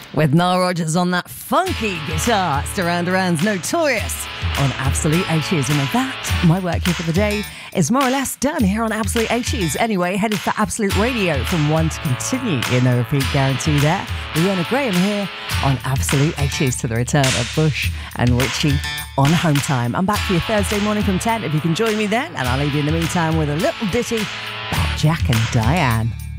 With Nile Rodgers on that funky guitar. It's Duran Duran's Notorious on Absolute 80s. And with that, my work here for the day is more or less done here on Absolute 80s. Anyway, headed for Absolute Radio from 1 to continue in no repeat guarantee there. Leona Graham here on Absolute 80s to the return of Bush and Richie on Home Time. I'm back for you Thursday morning from 10 if you can join me then. And I'll leave you in the meantime with a little ditty about Jack and Diane.